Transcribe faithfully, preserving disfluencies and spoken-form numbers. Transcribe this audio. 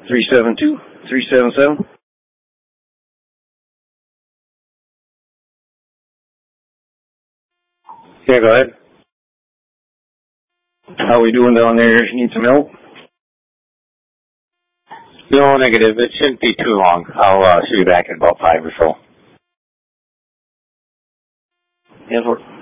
three seven two, three seven seven. Yeah, go ahead. How we doing down there? Need some help? No, negative. It shouldn't be too long. I'll uh, see you back in about five or so. Yeah, for